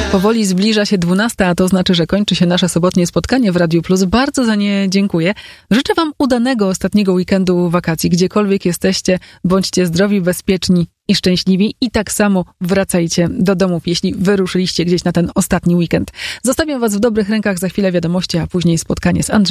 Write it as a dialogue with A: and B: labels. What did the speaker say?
A: Powoli zbliża się 12, a to znaczy, że kończy się nasze sobotnie spotkanie w Radiu Plus. Bardzo za nie dziękuję. Życzę wam udanego ostatniego weekendu wakacji. Gdziekolwiek jesteście, bądźcie zdrowi, bezpieczni i szczęśliwi. I tak samo wracajcie do domów, jeśli wyruszyliście gdzieś na ten ostatni weekend. Zostawiam was w dobrych rękach. Za chwilę wiadomości, a później spotkanie z Andrzejem.